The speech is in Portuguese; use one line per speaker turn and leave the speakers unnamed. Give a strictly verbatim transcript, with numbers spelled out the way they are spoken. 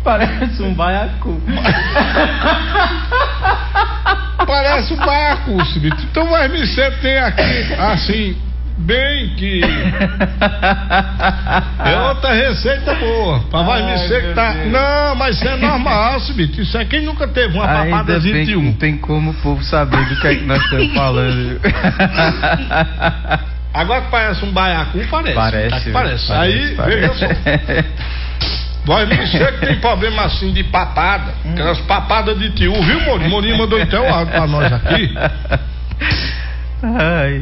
Parece um baiacu.
Parece um baiacu, Cibito. Então vai me ser tem aqui, assim, bem que é outra receita boa. Pra vai me ser que tá.
Deus.
Não, mas isso é normal, Cibito. Isso é quem nunca teve uma papada
Ainda bem
vinte e
que
um.
não tem como o povo saber do que é que nós estamos falando.
Agora que parece um baiacu, parece.
Parece,
Tá que
parece,
parece. Aí,
parece.
veja só. Vai me ser que tem problema assim de papada. Hum. Aquelas papadas de tio, viu, Morinho? Morinho mandou até o áudio pra nós aqui.
Ai.